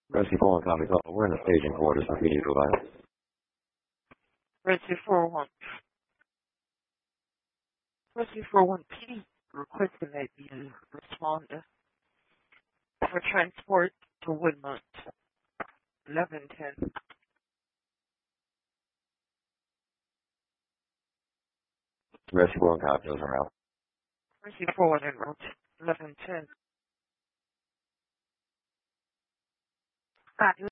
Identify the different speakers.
Speaker 1: Rescue 4 copy. We're in the staging quarters for PD provider.
Speaker 2: Rescue 41. Rescue 41 PD requesting that you respond for transport to Woodmont. 1110.
Speaker 1: Rescue 4 copy. Those are out.
Speaker 2: Rescue 41 en route. 1110.